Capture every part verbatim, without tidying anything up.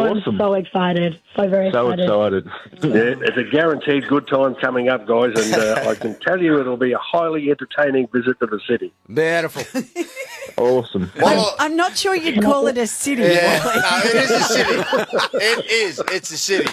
awesome. I'm so excited. So very so excited. excited. Yeah, it's a guaranteed good time coming up, guys, and uh, I can tell you it'll be a highly entertaining visit to the city. Beautiful. Awesome. I'm, I'm not sure you'd call it a city. Yeah, Wally. no, it is a city. It is. It's a city.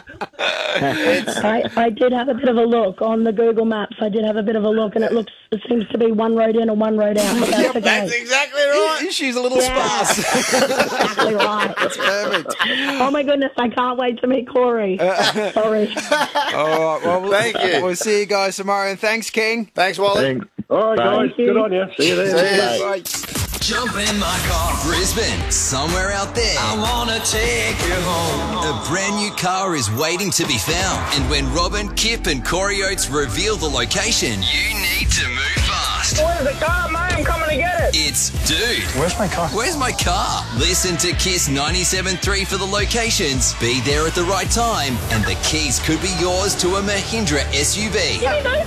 It's, I, I did have a bit of a look on the Google Maps. I did have a bit of a look, and it looks it seems to be one road in and one road out. But that's okay. that's exactly right. She's a little Yeah. sparse. exactly right. That's perfect. Oh my goodness, I can't wait to meet Corey. Sorry. All right, well, we'll, Thank you. We'll see you guys tomorrow, and thanks, King. Thanks, Wally. Thanks. All right, Bye. guys, Thank you. good on you. See you there. Cheers. Bye. Jump in my car, Brisbane, somewhere out there. I wanna take you home. A brand new car is waiting to be found. And when Robin, Kip and Corey Oates reveal the location, you need to move fast. Where's the car, mate? I'm coming to get it. It's Dude, Where's my car? where's my car? Listen to Kiss ninety-seven point three for the locations. Be there at the right time. And the keys could be yours to a Mahindra S U V.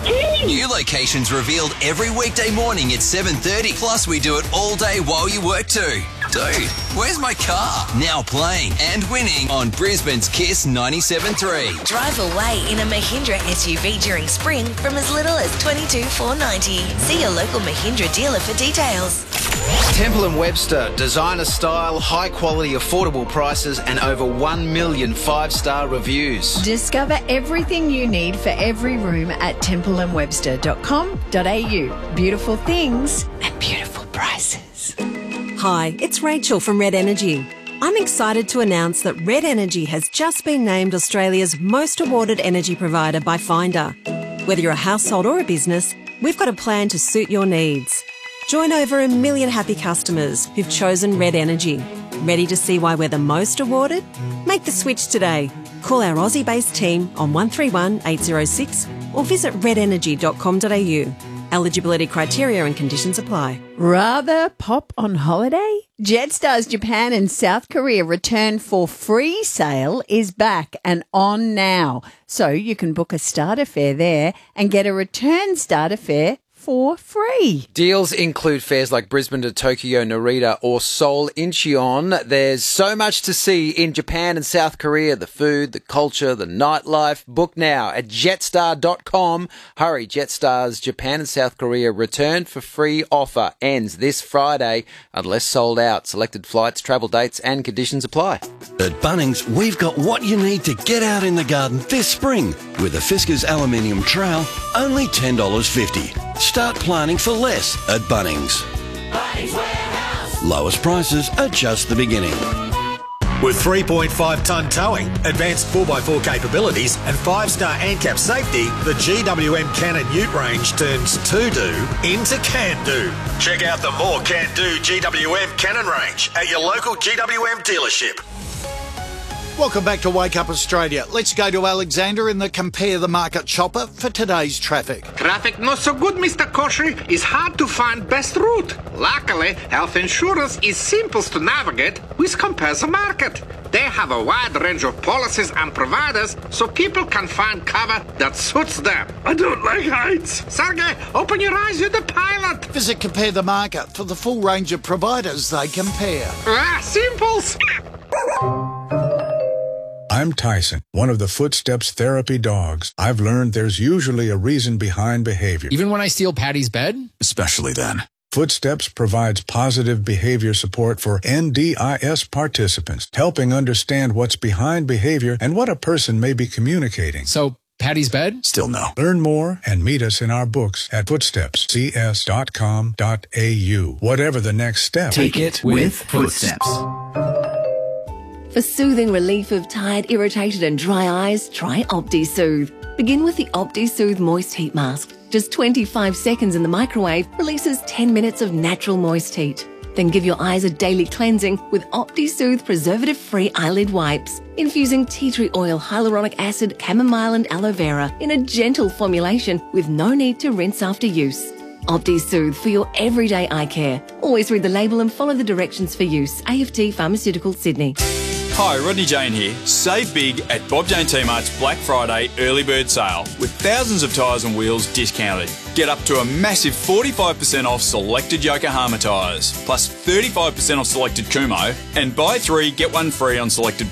New locations revealed every weekday morning at seven thirty. Plus, we do it all day while you work too. Dude, where's my car? Now playing and winning on Brisbane's Kiss ninety-seven point three. Drive away in a Mahindra S U V during spring from as little as twenty-two thousand four hundred ninety dollars. See your local Mahindra dealer for details. Temple and Webster, designer style, high quality, affordable prices, and over one million five-star reviews. Discover everything you need for every room at temple and webster dot com dot a u. Beautiful things and beautiful prices. Hi, it's Rachel from Red Energy. I'm excited to announce that Red Energy has just been named Australia's most awarded energy provider by Finder. Whether you're a household or a business, we've got a plan to suit your needs. Join over a million happy customers who've chosen Red Energy. Ready to see why we're the most awarded? Make the switch today. Call our Aussie-based team on one three one, eight zero six or visit red energy dot com dot a u. Eligibility criteria and conditions apply. Rather pop on holiday? Jetstar's Japan and South Korea return for free sale is back and on now. So you can book a starter fare there and get a return starter fare for free. Deals include fares like Brisbane to Tokyo, Narita or Seoul, Incheon. There's so much to see in Japan and South Korea. The food, the culture, the nightlife. Book now at jetstar dot com. Hurry, Jetstar's Japan and South Korea return for free offer ends this Friday unless sold out. Selected flights, travel dates and conditions apply. At Bunnings, we've got what you need to get out in the garden this spring. With a Fiskars aluminium trowel, only ten dollars fifty. Start planning for less at Bunnings. Bunnings Warehouse. Lowest prices are just the beginning. With three point five tonne towing, advanced four by four capabilities and five star ANCAP safety, the G W M Cannon Ute range turns to-do into can-do. Check out the more can-do G W M Cannon range at your local G W M dealership. Welcome back to Wake Up Australia. Let's go to Alexander in the Compare the Market chopper for today's traffic. Traffic not so good, Mister Koshy. It's hard to find best route. Luckily, health insurance is simplest to navigate with Compare the Market. They have a wide range of policies and providers so people can find cover that suits them. I don't like heights. Sergey, open your eyes, you're the pilot. Visit Compare the Market for the full range of providers they compare. Ah, simples. I'm Tyson, one of the Footsteps therapy dogs. I've learned there's usually a reason behind behavior. Even when I steal Patty's bed? Especially then. Footsteps provides positive behavior support for N D I S participants, helping understand what's behind behavior and what a person may be communicating. So, Patty's bed? Still no. Learn more and meet us in our books at footsteps c s dot com dot a u. Whatever the next step, take it with Footsteps. For soothing relief of tired, irritated and dry eyes, try OptiSoothe. Begin with the OptiSoothe Moist Heat Mask. Just twenty-five seconds in the microwave releases ten minutes of natural moist heat. Then give your eyes a daily cleansing with OptiSoothe preservative-free eyelid wipes, infusing tea tree oil, hyaluronic acid, chamomile and aloe vera in a gentle formulation with no need to rinse after use. OptiSoothe for your everyday eye care. Always read the label and follow the directions for use. A F T Pharmaceuticals, Sydney. Hi, Rodney Jane here. Save big at Bob Jane T-Mart's Black Friday early bird sale with thousands of tyres and wheels discounted. Get up to a massive forty-five percent off selected Yokohama tyres, plus thirty-five percent off selected Kumho, and buy three, get one free on selected